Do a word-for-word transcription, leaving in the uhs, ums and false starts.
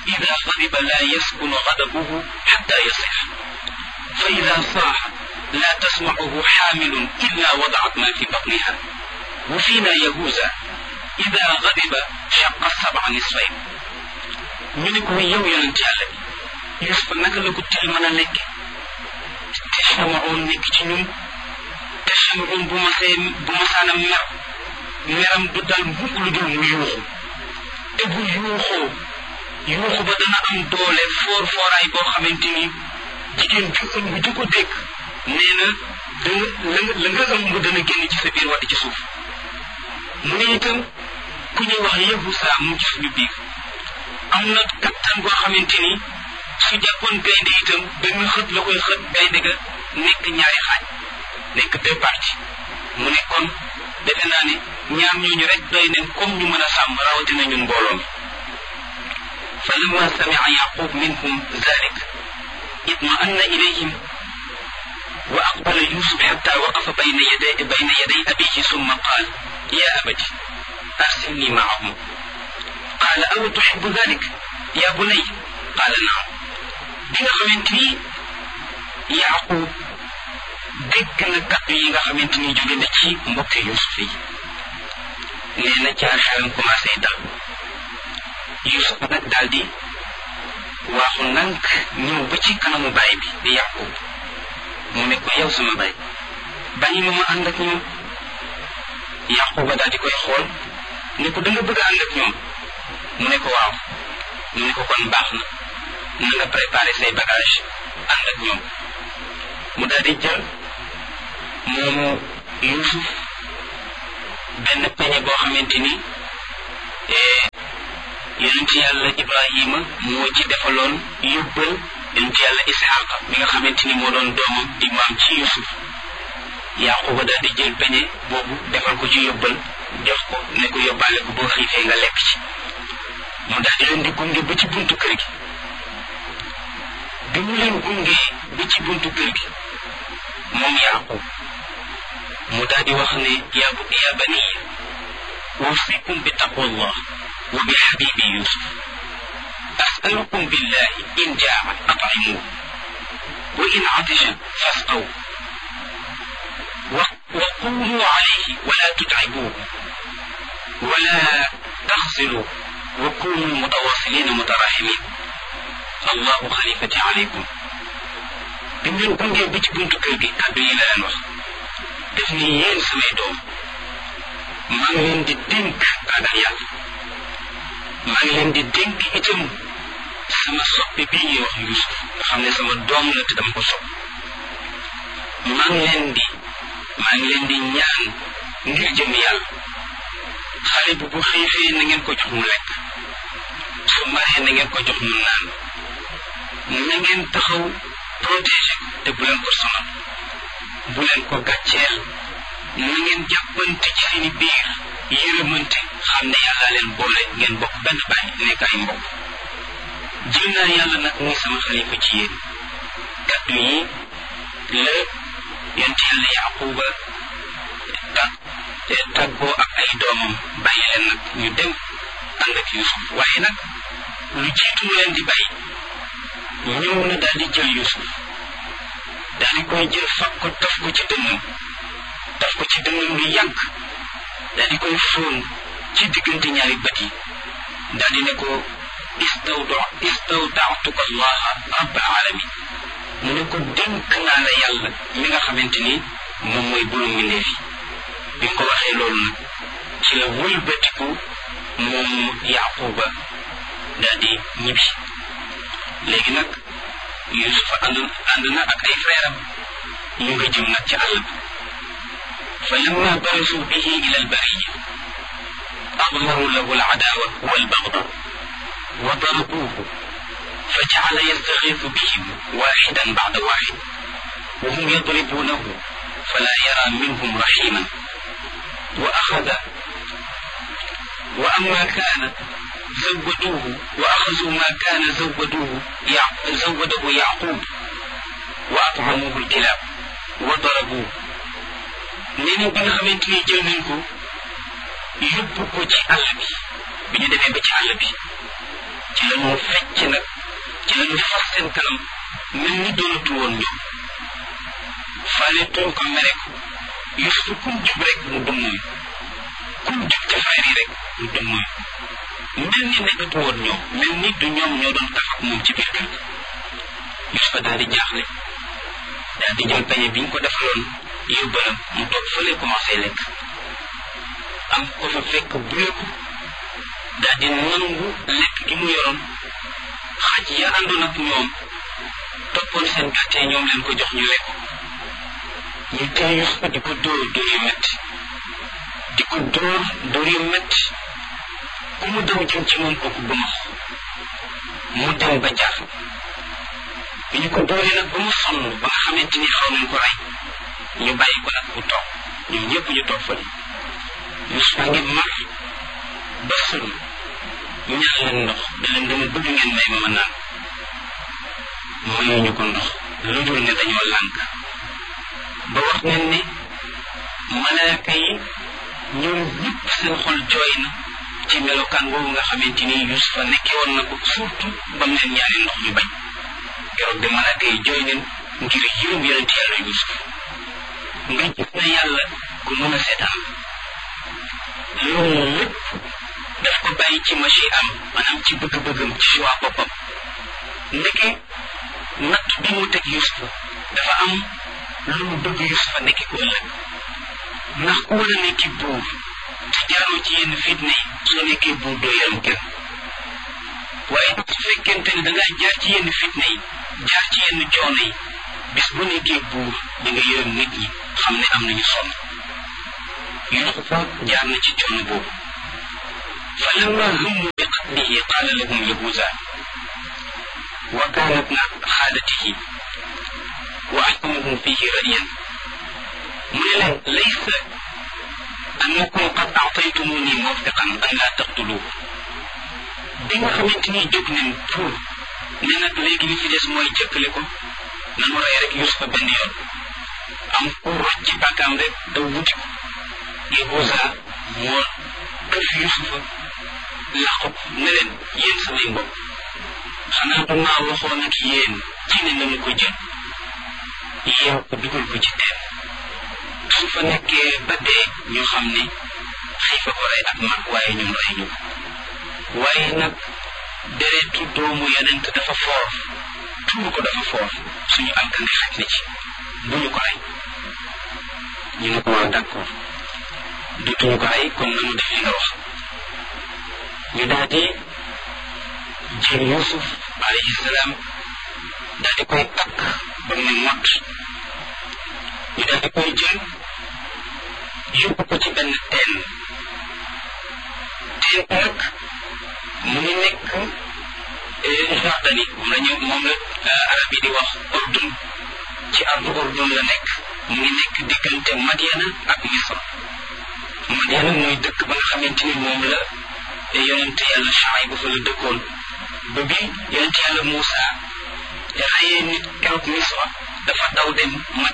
إذا غضب لا يسكن غضبه حتى يصح فإذا صاح لا تسمعه حامل إلا وضعت ما في بطنها وفينا يهوذا إذا غضب شق السبع نصفين ñu ne ko yow yonent yàlla bi Yuusufa naka la ko til mën a lekke te Samaoon nekk ci ñun te Samaoon bu masee bu masaana mer meram du dal mukk lu dul mu yuuxu te bu yuuxoo yuuxu ba dana am doole foor fooraay boo xamante ni jigéen ju ëmb ju ko dégg nee na danga la nga ëmb dana génn ci sa biir wadd ci suuf mu ne itam ku ñuy wax Yahusa mu ci suñu biir am na kattan goo xamante ni su jàppoon gaynde itam benn xët la koy xët gaynde ga nekk ñaari xaaj nekk deux parties mu ne kon defe naa ne ñaar ñooñu rek doy nañ comme ñu mën a sàmm rawatina ñun mbooloo mi fa lamma sami'a yaqub minhum zalik itma'anna ilayhim wa aqbala yusuf hatta waqafa bayna yaday bayna yaday abihi summa qala ya abati arsilni ma'ahum قال أو تحب ذلك يا بني قال نعم bi nga xamante ni Yaqub dégg na kàddu yi nga xamante ni jóge na ci mbokki Yuusuf yi nee na ca xelam commencé dal Yuusuf nag daal di waaxu nank ñëw ba ci kanamu baay bi di Yaqub mu ne ko yow sama baay bàyyi ma ma ànd ak ñoom Yaquba daal di koy xool ne ko da nga bëgg a ànd ak ñoom mu ne ko waaw mu ne ko kon baax na na nga préparé say bagage ànd ak ñoom mu daal di jël moomu Yuusuf benn peñe boo xamante ni yonent yàlla Ibrahima moo ci defaloon yóbbal yonent yàlla Isxaaqa mi nga xamante ni moo doon doomam di maam ci Yuusuf Yaquba daal di jël peñe boobu defal ko ci yóbbal jox ko ne ko yóbbaale ko boo xiifee nga lekk ci mu daal di leen di gunge ba ci buntu kër gi bi mu leen gunge ba ci buntu kër gi moom Yaqub mu daal di wax ne ya ya baniya usikum bi taqwallah wa bi habibi Yusuf as'alukum billahi in jaa'a at'imuhu wa in 'atasha fasqaw wa qulu 'alayhi wa la tut'ibuhu wa la taghsiluhu وكونوا متواصلين متراحمين الله خليفتي عليكم bi mu leen gungee ba ci buntu kër gi kàddu yi la leen wax def ni yéen samay doom maa ngi leen di dénk ragal yàlla maa ngi leen di dénk itam sama soppe bii ñuy wax Yuusuf nga xam ne sama doom la te dama ko sopp maa ngi leen di maa ngi leen di ñaan ngir jëm yàlla xale bu bu xiifee na ngeen ko jox mu lekk su maree na ngeen ko jox mu naan na ngeen taxaw protégé ko te bu leen ko sonal bu leen ko gàcceel na ngeen jàppante ci seeni biir yërëmante xam ne yàlla leen boole ngeen bokk benn baay nekk ay mbokk jël naa yàlla nag muy sama xalifa ci yéen kaddu yi la yonent yàlla Yaquba tak te tàggoo ak ay doomam bàyyi leen nag ñu dem ànd ak Yuusuf waaye nag lu jiitu mu leen di bàyyi ñëw na daal di jël Yuusuf daal di koy jël fab ko taf ko ci dënnam taf ko ci dënnam lu yàgg daal di koy fóon ci diggante ñaari bët yi daal di ne ko istawda istawdaatuka allaha rabbal alamin mu ne ko dénk naa la yàlla mi nga xamante ni moom mooy bulu mbindeef yi bi ko waxee loolu nag ci la wëlbatiku moom Yaquba daal di ñibbi léegi nag Yuusufa ànd ànd na ak ay frère am ñu nga jëm nag ci àll bi fa lamma barazu bihi ila albariya admaru lahu aladawa walbagda wa darabuhu fa jacala yastaxiifu bihim waxidan bacda waxid wa hum yadribunahu fala yara minhum raximan وأخذ وأما كان زودوه وأخذوا ما كان زودوه زوده يعقوب وأطعموه الكلاب وضربوه نينا بيغا خامتيني جël nañ ko yóbbu ko ci àll bi bi ñu demee ba ci àll bi ci la ñu fecc nag ci la ñu fas seen kanam mel ni doonatu woon ñoom faale tuñ ko mere ko Yuusufa kum jub rek mu dummuy kum jub ci frère yi rek mu dummuy mel ni nekkatu woon ñoom mel ni du ñoom ñoo doon tax ak moom ci biir kër gi Yuusufa daal di jaaxle daal di jël pañe bi ñu ko defaloon yóbbalam mu toog fële commencé lekk am ko fa fekk buleeku daal di nangu lekk gi mu yoroon xaj ya àndoon ak ñoom toppoon seen gàttee ñoom leen ko jox ñu lekk ñu tee Yuusufa di ko dóor dóor yu metti di ko dóor dóor yu metti ku mu daw jëm ci moom kooku bëmax mu dem ba jaar bi ñu ko dóoree nag ba mu sonn ba nga xamante ni xaw nañ ko rey ñu bàyyi ko nag mu toog ñoom ñëpp ñu toog fële Yuusufa ngi mar ba sonn ñaan leen ndox da leen dama bëgg ngeen may ma ma naan mayuñu ko ndox lu dul ne dañoo lànk ba wax nañ ne malaaka yi ñoom ñëpp seen xol jooy na ci melokaan boobu nga xamante ni Yuusufa nekke woon na ko surtout ba mu leen ñaanee ndox ñu bañ keroog de malaaka yi jooy neen ngir yërëm yonent yàlla Yuusuf nga gis na yàlla ku mën a seetaan loolu lépp daf ko bàyyi ci machi am maanaam ci bëgg-bëggam ci choix boppam ndeke natt bi mu teg Yuusufa dafa am lu mu bëgg Yuusufa nekki ko ëllëg ndax ku war a nekki buur te jaaroo ci yenn fitna yi soo nekkee buur doo yaram kenn waaye nag su fekkente ne dangaa jaar ci yenn fitna yi jaar ci yenn coono yi bis bu nekkee buur di nga yërëm nit ñi xam ne am nañu sonn Yuusufa jaar na ci coono boobu fa lamma hummu bi qatlihi qaala lahum yahuuza wa kaana ibna xaalatihi wa ahkamuhum fihi ra'yan mu ne leen laysa annakum qad a'taytumuni mawthiqan an laa taqtuluuhu bi nga xamante ni jóg nañ pour ne nag léegi li ci des mooy jëkkale ko nanu rey rek Yuusufa benn yoon am ku rocc ci bàkkaam rek daw wuti ko Yahuuza moo këf Yuusufa làqu ko ne leen yéen samay mbokk xanaa du maa waxoon ak yéen ci ne nañu ko jël yeew ko dugal ko ci teen su fa nekkee ba dee ñu xam ne xiifa ko rey ak mag waaye ñun rey ñu waaye nag deretu doomu yonent dafa foor tuur ko dafa foor suñu alkande xaj na ci bu ñu ko rey ñu ne ko waaw d'accord dutuñu ko rey kon nanu def li nga wax ñu daal di jël Yuusuf alayhi salaam daal di koy takk ba mu ne mott ñu daal di koy jël yóbbu ko ci benn teen teen nag mu ngi nekk Jordani moom la ñu moom la arab yi di wax Urdun ci ardu Urdun la nekk mu ngi nekk diggante Madiana ak Misra Madiana mooy dëkk ba nga xamante ni moom la yonent yàlla Shuayb ba fa la dëkkoon ba bi yonent yàlla Muusa rayee nit keroog Misra dafa daw dem Madiana